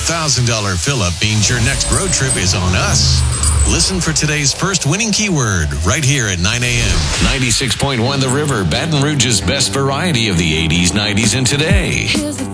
$1,000 fill-up means your next road trip is on us. Listen for today's first winning keyword right here at 9 a.m. 96.1 The River, Baton Rouge's best variety of the 80s, 90s, and today.